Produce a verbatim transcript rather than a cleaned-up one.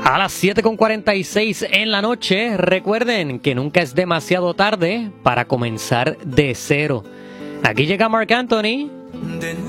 A las siete con cuarenta y seis en la noche, recuerden que nunca es demasiado tarde para comenzar de cero. Aquí llega Marc Anthony.